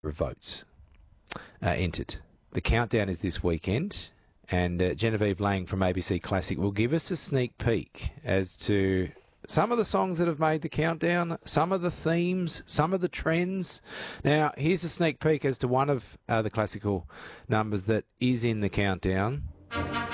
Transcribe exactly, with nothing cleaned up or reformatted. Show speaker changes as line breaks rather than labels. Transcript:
of votes uh, entered. The countdown is this weekend, and uh, Genevieve Lang from A B C Classic will give us a sneak peek as to some of the songs that have made the countdown, some of the themes, some of the trends. Now, here's a sneak peek as to one of uh, the classical numbers that is in the countdown.